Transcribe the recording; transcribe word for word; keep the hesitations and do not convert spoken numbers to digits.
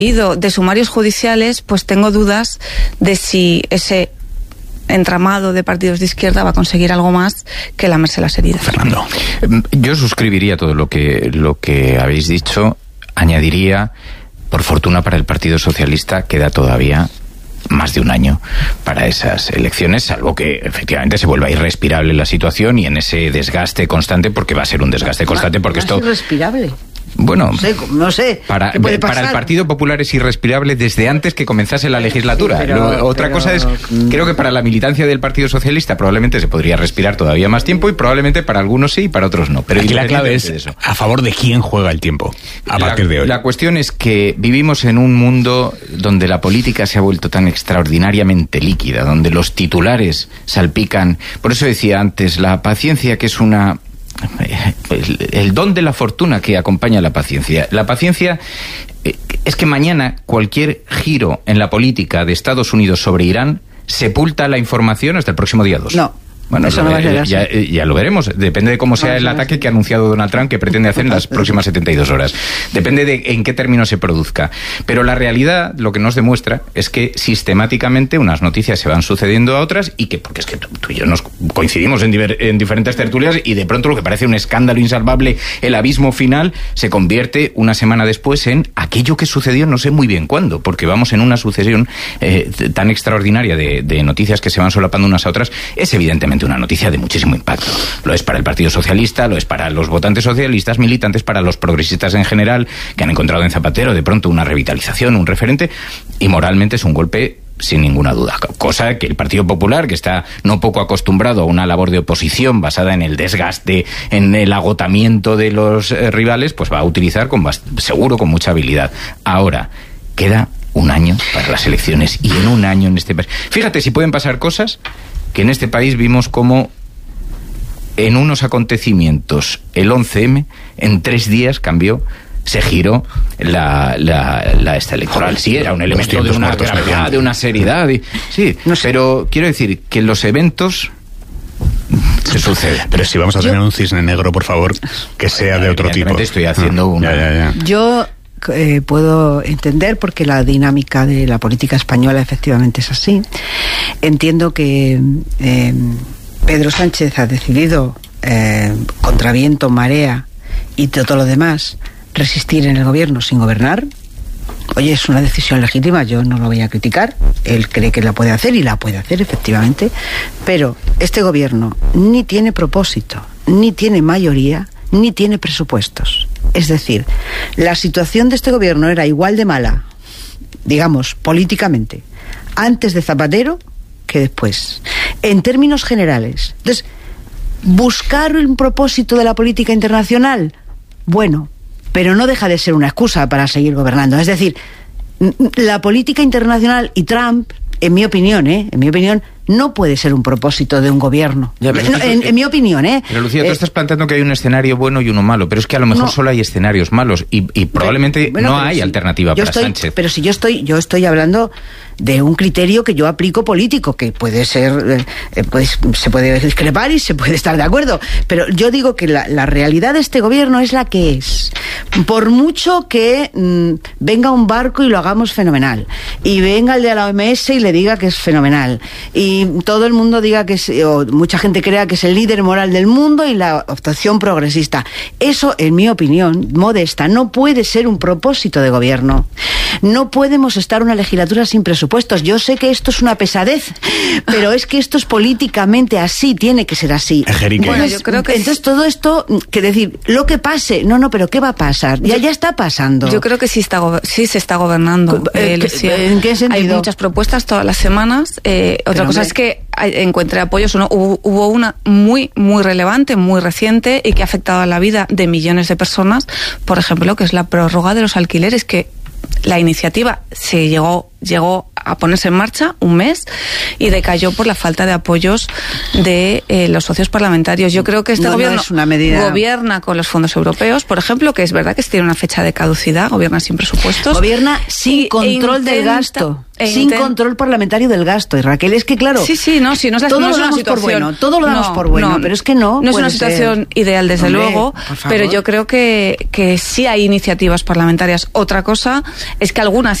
de sumarios judiciales, pues tengo dudas de si ese entramado de partidos de izquierda va a conseguir algo más que lamerse las heridas. Fernando, yo suscribiría todo lo que, lo que habéis dicho, añadiría, por fortuna para el Partido Socialista, queda todavía más de un año para esas elecciones, salvo que efectivamente se vuelva irrespirable la situación y en ese desgaste constante, porque va a ser un desgaste constante, porque ¿Más esto... irrespirable? Bueno, no sé, no sé para, para el Partido Popular es irrespirable desde antes que comenzase la legislatura. Sí, pero, Lo, otra pero... cosa es, creo que para la militancia del Partido Socialista probablemente se podría respirar todavía más tiempo y probablemente para algunos sí y para otros no. Pero aquí la clave es eso. A favor de quién juega el tiempo a la, partir de hoy. La cuestión es que vivimos en un mundo donde la política se ha vuelto tan extraordinariamente líquida, donde los titulares salpican. Por eso decía antes, la paciencia, que es una... El, el don de la fortuna que acompaña a la paciencia. La paciencia eh, es que mañana cualquier giro en la política de Estados Unidos sobre Irán sepulta la información hasta el próximo día dos. No. Bueno, eso lo, no va a ser así. Ya, ya lo veremos. Depende de cómo sea no, el ataque que ha anunciado Donald Trump, que pretende hacer en las próximas setenta y dos horas. Depende de en qué términos se produzca. Pero la realidad, lo que nos demuestra, es que sistemáticamente unas noticias se van sucediendo a otras y que, porque es que tú, tú y yo nos coincidimos en, diver, en diferentes tertulias y de pronto lo que parece un escándalo insalvable, el abismo final, se convierte una semana después en aquello que sucedió no sé muy bien cuándo, porque vamos en una sucesión eh, tan extraordinaria de, de noticias que se van solapando unas a otras. Es evidentemente una noticia de muchísimo impacto. Lo es para el Partido Socialista, lo es para los votantes socialistas, militantes, para los progresistas en general, que han encontrado en Zapatero de pronto una revitalización, un referente, y moralmente es un golpe sin ninguna duda. Cosa que el Partido Popular, que está no poco acostumbrado a una labor de oposición basada en el desgaste, en el agotamiento de los eh, rivales, pues va a utilizar con seguro con mucha habilidad. Ahora, queda un año para las elecciones y en un año en este país. Fíjate si pueden pasar cosas que en este país vimos como en unos acontecimientos el once eme en tres días cambió, se giró la, la, la esta electoral. Sí, era un elemento de una gravedad, de una seriedad. Y, sí, no sé. Pero quiero decir que los eventos se suceden. Pero si vamos a tener yo, un cisne negro, por favor, que sea de otro tipo. Estoy haciendo ah, una... Ya, ya, ya. Yo... Eh, puedo entender porque la dinámica de la política española efectivamente es así. Entiendo que eh, Pedro Sánchez ha decidido eh, contra viento, marea y todo lo demás resistir en el gobierno sin gobernar. Oye, es una decisión legítima, yo no lo voy a criticar. Él cree que la puede hacer y la puede hacer efectivamente, pero este gobierno ni tiene propósito, ni tiene mayoría, ni tiene presupuestos. Es decir, la situación de este gobierno era igual de mala, digamos, políticamente, antes de Zapatero que después, en términos generales. Entonces, buscar un propósito de la política internacional, bueno, pero no deja de ser una excusa para seguir gobernando. Es decir, la política internacional y Trump, en mi opinión, ¿eh? en mi opinión, no puede ser un propósito de un gobierno. Ya, no, en, en mi opinión, ¿eh? Pero Lucía, tú eh, estás planteando que hay un escenario bueno y uno malo, pero es que a lo mejor no, solo hay escenarios malos y, y probablemente bueno, no hay si, alternativa para estoy, Sánchez. Pero si yo estoy, yo estoy hablando de un criterio que yo aplico político, que puede ser, eh, pues, se puede discrepar y se puede estar de acuerdo, pero yo digo que la, la realidad de este gobierno es la que es. Por mucho que mmm, venga un barco y lo hagamos fenomenal, y venga el de la O M S y le diga que es fenomenal, y todo el mundo diga que es, o mucha gente crea que es el líder moral del mundo y la opción progresista. Eso, en mi opinión, modesta, no puede ser un propósito de gobierno. No podemos estar una legislatura sin presupuestos. Yo sé que esto es una pesadez, pero es que esto es políticamente así, tiene que ser así. Bueno, yo creo que entonces todo esto, que decir, lo que pase, no, no, pero ¿qué va a pasar? Ya, ya está pasando. Yo creo que sí, está, sí se está gobernando. Eh, eh, ¿En qué sentido? Hay muchas propuestas todas las semanas. Eh, otra pero cosa hombre, es que encuentre apoyos o no. Hubo, hubo una muy, muy relevante, muy reciente y que ha afectado a la vida de millones de personas, por ejemplo, que es la prórroga de los alquileres, que la iniciativa se llegó llegó a ponerse en marcha un mes y decayó por la falta de apoyos de eh, los socios parlamentarios. Yo creo que este no, gobierno no es una medida... gobierna con los fondos europeos, por ejemplo, que es verdad que tiene una fecha de caducidad, gobierna sin presupuestos. Gobierna sin y, control e intenta, del gasto. E sin intent... control parlamentario del gasto. Y Raquel, es que claro... Sí, sí, no, sí, no es, la, todo no lo es una damos situación... por bueno, todo lo damos no, por bueno, no, pero es que no No es una situación ser. ideal, desde Hombre, luego, pero yo creo que, que sí hay iniciativas parlamentarias. Otra cosa es que algunas